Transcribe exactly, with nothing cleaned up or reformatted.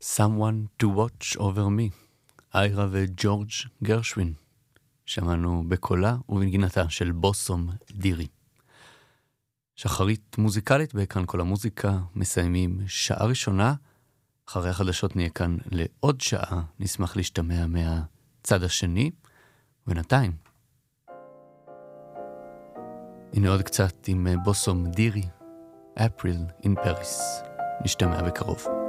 Someone to watch over me, איירה וג'ורג' גרשווין. שמענו בקולה ובנגינתה של בוסום דירי. שחרית מוזיקלית בכאן כל המוזיקה, מסיימים שעה ראשונה, אחרי החדשות נהיה כאן לעוד שעה, נשמח להשתמע מהצד השני, ובינתיים. הנה עוד קצת עם בוסום דירי, April in Paris, נשתמע בקרוב.